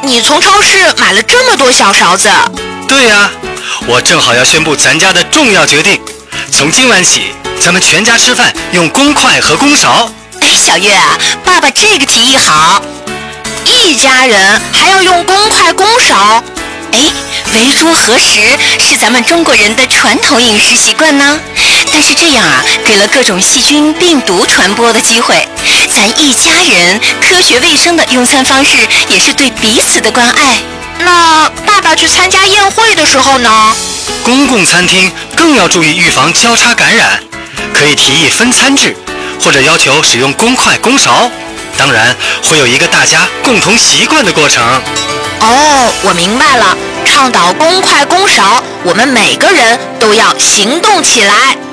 你从超市买了这么多小勺子？ 对呀，我正好要宣布咱家的重要决定，从今晚起，咱们全家吃饭用公筷和公勺。 哎，小月啊，爸爸这个提议好。 一家人还要用公筷公勺？ 哎，围桌合食是咱们中国人的传统饮食习惯呢。但是这样啊，给了各种细菌、病毒传播的机会。咱一家人科学卫生的用餐方式，也是对彼此的关爱。 那爸爸去参加宴会的时候呢？ 公共餐厅更要注意预防交叉感染，可以提议分餐制，或者要求使用公筷公勺。当然，会有一个大家共同习惯的过程。 哦，我明白了，倡导公筷公勺，我们每个人都要行动起来。